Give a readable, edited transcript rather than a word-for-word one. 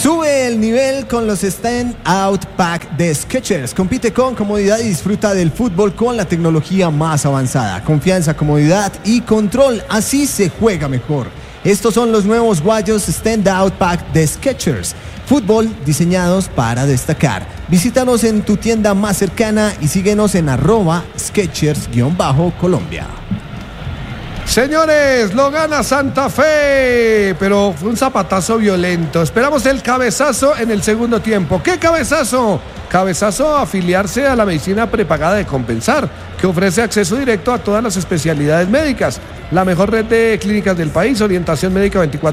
Sube el nivel con los Stand Out Pack de Skechers. Compite con comodidad y disfruta del fútbol con la tecnología más avanzada. Confianza, comodidad y control. Así se juega mejor. Estos son los nuevos guayos Stand Out Pack de Skechers. Fútbol diseñados para destacar. Visítanos en tu tienda más cercana y síguenos en @Skechers_Colombia. Señores, lo gana Santa Fe, pero fue un zapatazo violento. Esperamos el cabezazo en el segundo tiempo. ¿Qué cabezazo? Cabezazo a afiliarse a la medicina prepagada de Compensar, que ofrece acceso directo a todas las especialidades médicas. La mejor red de clínicas del país, orientación médica 24